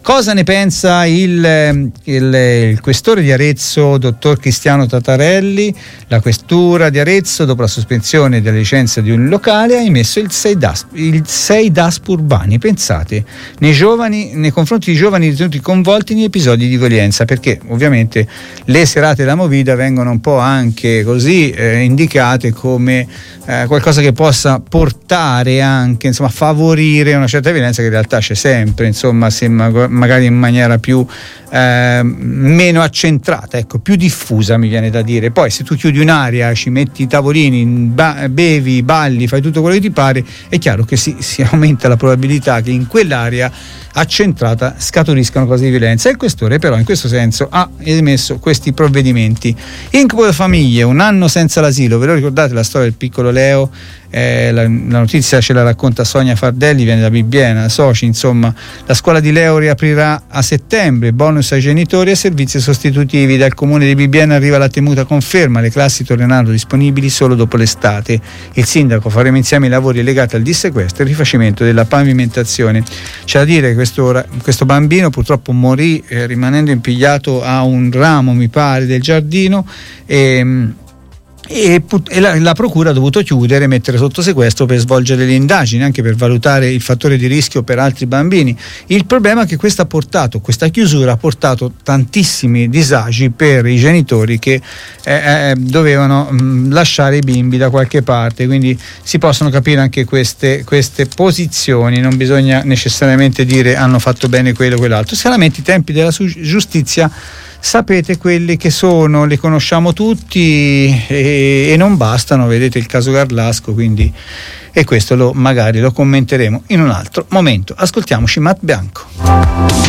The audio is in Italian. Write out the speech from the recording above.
Cosa ne pensa il questore di Arezzo, dottor Cristiano Tatarelli? La questura di Arezzo, dopo la sospensione della licenza di un locale, ha emesso il 6 DASP urbani, pensate, nei confronti di giovani ritenuti coinvolti in episodi di violenza, perché ovviamente le serate della Movida vengono un po' anche così indicate come qualcosa che possa portare anche, insomma, favorire una certa violenza che in realtà c'è sempre, insomma, magari in maniera più meno accentrata, ecco, più diffusa, mi viene da dire. Poi se tu chiudi un'area, ci metti i tavolini, bevi, balli, fai tutto quello che ti pare, è chiaro che si aumenta la probabilità che in quell'area accentrata scaturiscano cose di violenza. E il questore però in questo senso ha emesso questi provvedimenti. Incubo da famiglie, un anno senza l'asilo, ve lo ricordate la storia del piccolo Leo? La notizia ce la racconta Sonia Fardelli, viene da Bibbiena, Soci, insomma. La scuola di Leo riaprirà a settembre, bonus ai genitori e servizi sostitutivi. Dal comune di Bibbiena arriva la temuta conferma, le classi torneranno disponibili solo dopo l'estate. Il sindaco: faremo insieme i lavori legati al dissequestro e il rifacimento della pavimentazione. C'è da dire che questo bambino purtroppo morì rimanendo impigliato a un ramo, mi pare, del giardino, e la procura ha dovuto chiudere, mettere sotto sequestro per svolgere le indagini, anche per valutare il fattore di rischio per altri bambini. Il problema è che questa chiusura ha portato tantissimi disagi per i genitori che dovevano lasciare i bimbi da qualche parte, quindi si possono capire anche queste posizioni, non bisogna necessariamente dire hanno fatto bene quello o quell'altro. Chiaramente i tempi della giustizia sapete quelli che sono, li conosciamo tutti e non bastano, vedete il caso Garlasco, quindi, e questo magari lo commenteremo in un altro momento. Ascoltiamoci Matt Bianco.